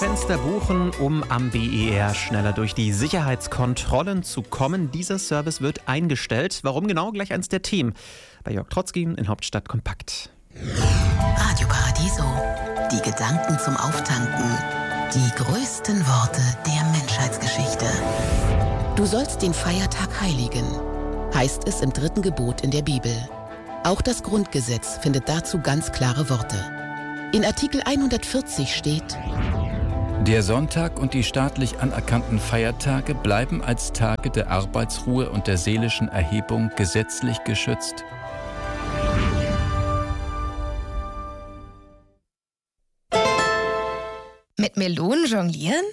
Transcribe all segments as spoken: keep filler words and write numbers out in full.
Zeitfenster buchen, um am B E R schneller durch die Sicherheitskontrollen zu kommen. Dieser Service wird eingestellt. Warum genau? Gleich eins der Themen. Bei Jörg Trotzki in Hauptstadt Kompakt. Radio Paradiso. Die Gedanken zum Auftanken. Die größten Worte der Menschheitsgeschichte. Du sollst den Feiertag heiligen, heißt es im dritten Gebot in der Bibel. Auch das Grundgesetz findet dazu ganz klare Worte. In Artikel hundertvierzig steht: Der Sonntag und die staatlich anerkannten Feiertage bleiben als Tage der Arbeitsruhe und der seelischen Erhebung gesetzlich geschützt. Mit Melonen jonglieren?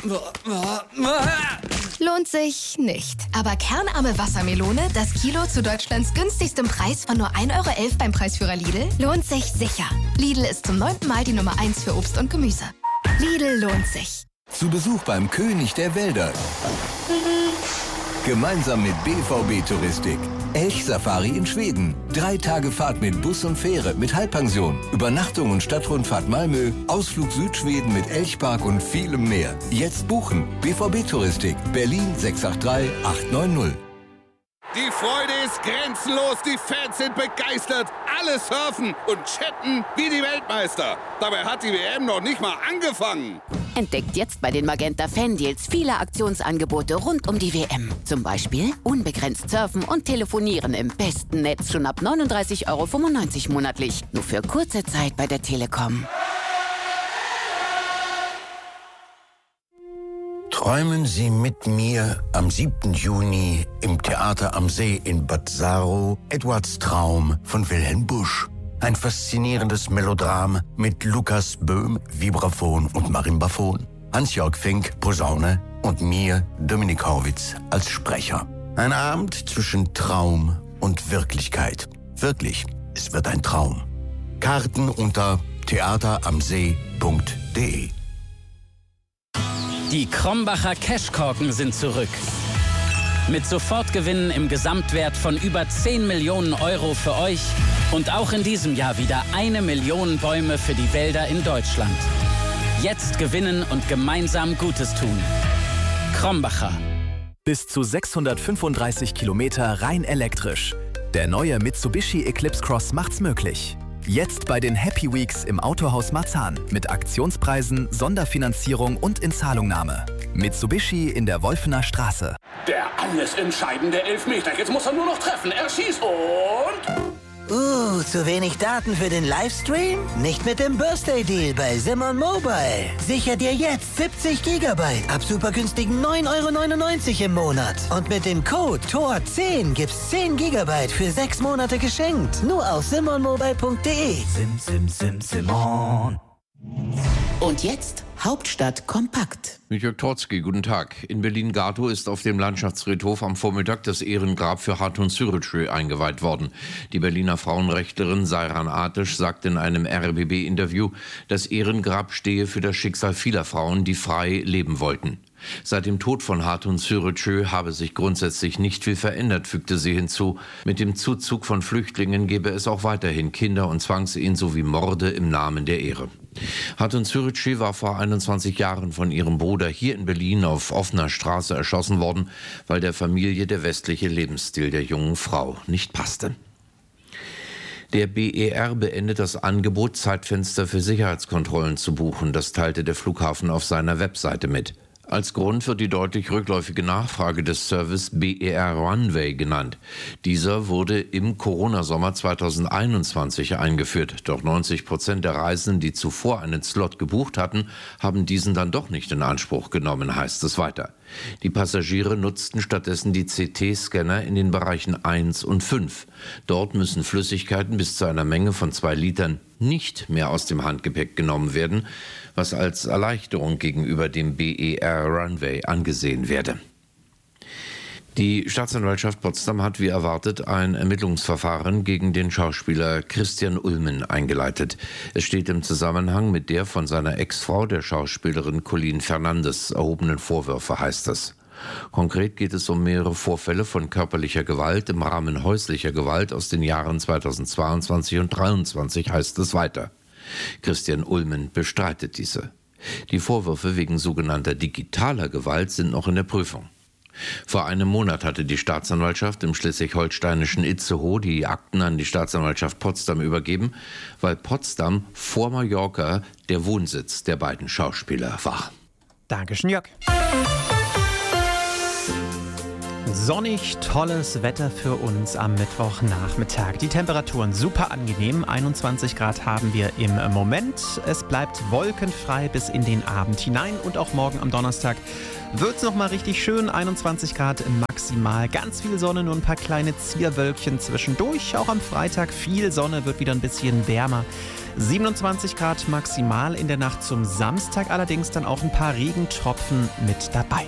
Lohnt sich nicht. Aber kernarme Wassermelone, das Kilo zu Deutschlands günstigstem Preis von nur ein Euro elf beim Preisführer Lidl, lohnt sich sicher. Lidl ist zum neunten Mal die Nummer eins für Obst und Gemüse. Lidl lohnt sich. Zu Besuch beim König der Wälder. Gemeinsam mit B V B Touristik. Elchsafari in Schweden. Drei Tage Fahrt mit Bus und Fähre mit Halbpension. Übernachtung und Stadtrundfahrt Malmö. Ausflug Südschweden mit Elchpark und vielem mehr. Jetzt buchen. B V B Touristik. Berlin sechs acht drei acht neun null. Die Freude ist grenzenlos, die Fans sind begeistert, alle surfen und chatten wie die Weltmeister. Dabei hat die W M noch nicht mal angefangen. Entdeckt jetzt bei den Magenta Fan Deals viele Aktionsangebote rund um die W M. Zum Beispiel unbegrenzt surfen und telefonieren im besten Netz schon ab neununddreißig Euro fünfundneunzig monatlich. Nur für kurze Zeit bei der Telekom. Träumen Sie mit mir am siebten Juni im Theater am See in Bad Saro Edwards Traum von Wilhelm Busch. Ein faszinierendes Melodram mit Lukas Böhm, Vibraphon und Marimbaphon, Hans-Jörg Fink, Posaune und mir, Dominik Horwitz, als Sprecher. Ein Abend zwischen Traum und Wirklichkeit. Wirklich, es wird ein Traum. Karten unter theateramsee punkt de. Die Krombacher Cashkorken sind zurück. Mit Sofortgewinnen im Gesamtwert von über zehn Millionen Euro für euch und auch in diesem Jahr wieder eine Million Bäume für die Wälder in Deutschland. Jetzt gewinnen und gemeinsam Gutes tun. Krombacher. Bis zu sechshundertfünfunddreißig Kilometer rein elektrisch. Der neue Mitsubishi Eclipse Cross macht's möglich. Jetzt bei den Happy Weeks im Autohaus Marzahn mit Aktionspreisen, Sonderfinanzierung und Inzahlungnahme. Mitsubishi in der Wolfener Straße. Der alles entscheidende Elfmeter. Jetzt muss er nur noch treffen. Er schießt und... Uh, zu wenig Daten für den Livestream? Nicht mit dem Birthday Deal bei Simon Mobile. Sicher dir jetzt siebzig Gigabyte ab super günstigen neun Euro neunundneunzig im Monat. Und mit dem Code T O R zehn gibt's zehn Gigabyte für sechs Monate geschenkt. Nur auf simon mobile punkt de. Sim, sim, sim, Simon. Und jetzt Hauptstadt Kompakt. Mit Jörg Trotzki, guten Tag. In Berlin-Gatow ist auf dem Landschaftsfriedhof am Vormittag das Ehrengrab für Hatun Sürücü eingeweiht worden. Die Berliner Frauenrechtlerin Seyran Ateş sagte in einem R B B-Interview, das Ehrengrab stehe für das Schicksal vieler Frauen, die frei leben wollten. Seit dem Tod von Hatun Sürücü habe sich grundsätzlich nicht viel verändert, fügte sie hinzu. Mit dem Zuzug von Flüchtlingen gebe es auch weiterhin Kinder- und Zwangsehen sowie Morde im Namen der Ehre. Hatun Sürücü war vor einundzwanzig Jahren von ihrem Bruder hier in Berlin auf offener Straße erschossen worden, weil der Familie der westliche Lebensstil der jungen Frau nicht passte. Der B E R beendet das Angebot, Zeitfenster für Sicherheitskontrollen zu buchen. Das teilte der Flughafen auf seiner Webseite mit. Als Grund wird die deutlich rückläufige Nachfrage des Service B E R Runway genannt. Dieser wurde im Corona-Sommer zweitausendeinundzwanzig eingeführt. Doch neunzig Prozent der Reisenden, die zuvor einen Slot gebucht hatten, haben diesen dann doch nicht in Anspruch genommen, heißt es weiter. Die Passagiere nutzten stattdessen die C T-Scanner in den Bereichen eins und fünf. Dort müssen Flüssigkeiten bis zu einer Menge von zwei Litern nicht mehr aus dem Handgepäck genommen werden, was als Erleichterung gegenüber dem B E R Runway angesehen werde. Die Staatsanwaltschaft Potsdam hat wie erwartet ein Ermittlungsverfahren gegen den Schauspieler Christian Ulmen eingeleitet. Es steht im Zusammenhang mit der von seiner Ex-Frau, der Schauspielerin Colleen Fernandes, erhobenen Vorwürfe, heißt es. Konkret geht es um mehrere Vorfälle von körperlicher Gewalt im Rahmen häuslicher Gewalt aus den Jahren zweitausendzweiundzwanzig und zweitausenddreiundzwanzig, heißt es weiter. Christian Ulmen bestreitet diese. Die Vorwürfe wegen sogenannter digitaler Gewalt sind noch in der Prüfung. Vor einem Monat hatte die Staatsanwaltschaft im schleswig-holsteinischen Itzehoe die Akten an die Staatsanwaltschaft Potsdam übergeben, weil Potsdam vor Mallorca der Wohnsitz der beiden Schauspieler war. Dankeschön, Jörg. Sonnig, tolles Wetter für uns am Mittwochnachmittag. Die Temperaturen super angenehm. einundzwanzig Grad haben wir im Moment. Es bleibt wolkenfrei bis in den Abend hinein. Und auch morgen am Donnerstag wird es nochmal richtig schön. einundzwanzig Grad maximal. Ganz viel Sonne, nur ein paar kleine Zierwölkchen zwischendurch. Auch am Freitag viel Sonne, wird wieder ein bisschen wärmer. siebenundzwanzig Grad maximal in der Nacht zum Samstag. Allerdings dann auch ein paar Regentropfen mit dabei.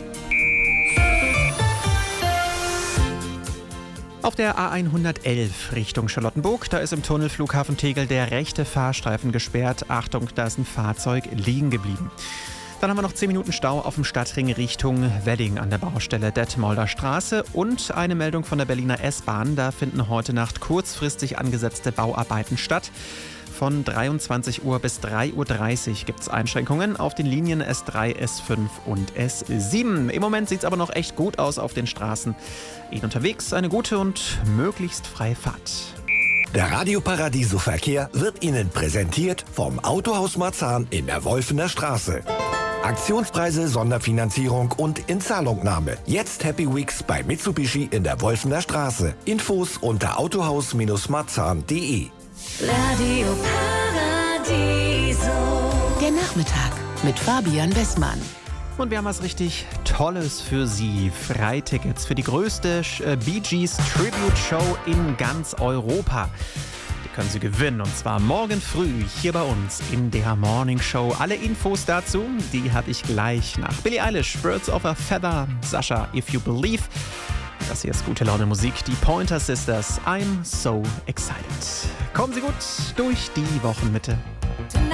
Auf der A hundertelf Richtung Charlottenburg, da ist im Tunnel Flughafen Tegel der rechte Fahrstreifen gesperrt. Achtung, da ist ein Fahrzeug liegen geblieben. Dann haben wir noch zehn Minuten Stau auf dem Stadtring Richtung Wedding an der Baustelle Detmolder Straße. Und eine Meldung von der Berliner S-Bahn, da finden heute Nacht kurzfristig angesetzte Bauarbeiten statt. Von dreiundzwanzig Uhr bis drei Uhr dreißig gibt es Einschränkungen auf den Linien S drei, S fünf und S sieben. Im Moment sieht es aber noch echt gut aus auf den Straßen. Ihnen unterwegs eine gute und möglichst freie Fahrt. Der Radio Paradiso Verkehr wird Ihnen präsentiert vom Autohaus Marzahn in der Wolfener Straße. Aktionspreise, Sonderfinanzierung und Inzahlungnahme. Jetzt Happy Weeks bei Mitsubishi in der Wolfener Straße. Infos unter autohaus marzahn punkt de. Radio Paradiso. Der Nachmittag mit Fabian Westmann. Und wir haben was richtig Tolles für Sie. Freitickets für die größte Bee Gees Tribute Show in ganz Europa. Die können Sie gewinnen und zwar morgen früh hier bei uns in der Morning Show. Alle Infos dazu, die habe ich gleich nach Billie Eilish, Birds of a Feather, Sasha, If You Believe. Das hier ist gute Laune Musik, die Pointer Sisters. I'm so excited. Kommen Sie gut durch die Wochenmitte.